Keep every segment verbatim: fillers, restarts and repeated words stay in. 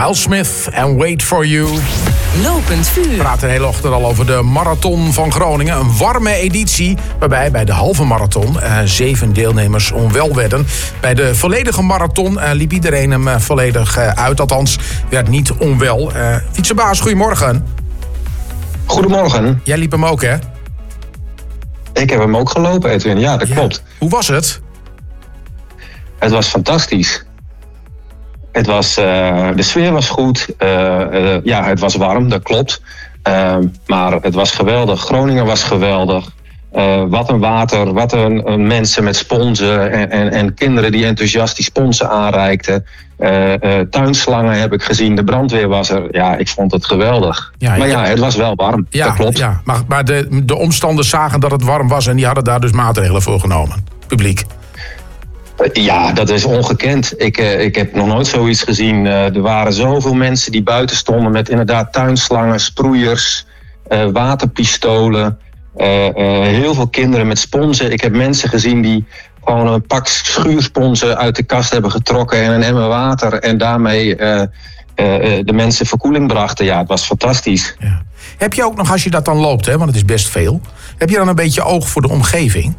Miles Smith en Wait For You. Lopend vuur. We praten de hele ochtend al over de Marathon van Groningen. Een warme editie, waarbij bij de halve marathon uh, zeven deelnemers onwel werden. Bij de volledige marathon uh, liep iedereen hem uh, volledig uh, uit. Althans, werd niet onwel. Uh, Fietsenbaas, goedemorgen. Goedemorgen. Jij liep hem ook, hè? Ik heb hem ook gelopen, Edwin. Ja, dat ja. klopt. Hoe was het? Het was fantastisch. Het was, uh, de sfeer was goed. Uh, uh, ja, het was warm, dat klopt. Uh, maar het was geweldig. Groningen was geweldig. Uh, wat een water, wat een, een mensen met sponsen en, en, en kinderen die enthousiast die sponsen aanreikten. Uh, uh, tuinslangen heb ik gezien, de brandweer was er. Ja, ik vond het geweldig. Ja, maar ja, het was wel warm, ja, dat klopt. Ja, maar maar de, de omstanders zagen dat het warm was en die hadden daar dus maatregelen voor genomen, publiek. Ja, dat is ongekend. Ik, uh, ik heb nog nooit zoiets gezien. Uh, er waren zoveel mensen die buiten stonden met inderdaad tuinslangen, sproeiers, uh, waterpistolen. Uh, uh, heel veel kinderen met sponsen. Ik heb mensen gezien die gewoon een pak schuursponsen uit de kast hebben getrokken en een emmer water en daarmee uh, uh, de mensen verkoeling brachten. Ja, het was fantastisch. Ja. Heb je ook nog, als je dat dan loopt, hè, want het is best veel, heb je dan een beetje oog voor de omgeving?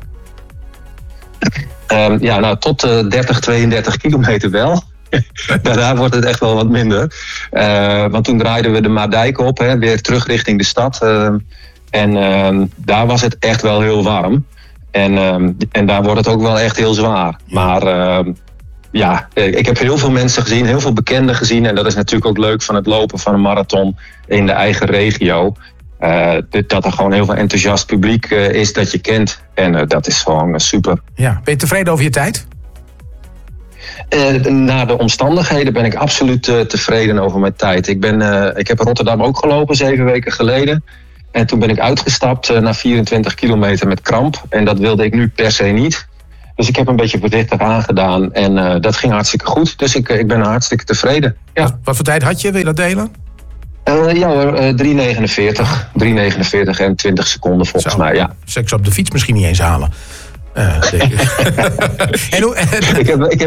Um, ja, nou tot uh, dertig, tweeëndertig kilometer wel. Daarna wordt het echt wel wat minder. Uh, want toen draaiden we de Maardijk op, hè, weer terug richting de stad. Uh, en uh, daar was het echt wel heel warm. En, uh, en daar wordt het ook wel echt heel zwaar. Maar uh, ja, ik heb heel veel mensen gezien, heel veel bekenden gezien. En dat is natuurlijk ook leuk van het lopen van een marathon in de eigen regio. Uh, dat er gewoon heel veel enthousiast publiek uh, is dat je kent. En uh, dat is gewoon uh, super. Ja. Ben je tevreden over je tijd? Uh, na de omstandigheden ben ik absoluut uh, tevreden over mijn tijd. Ik, ben, uh, ik heb Rotterdam ook gelopen, zeven weken geleden. En toen ben ik uitgestapt uh, na vierentwintig kilometer met kramp. En dat wilde ik nu per se niet. Dus ik heb een beetje voorzichtig aangedaan. En uh, dat ging hartstikke goed. Dus ik, uh, ik ben hartstikke tevreden. Ja. Wat, wat voor tijd had je? Wil je dat delen? Uh, ja hoor, uh, drie negenenveertig. drie negenenveertig en twintig seconden volgens Zo, mij, ja. Seks op de fiets misschien niet eens halen. Uh, en hoe, ik, heb, ik heb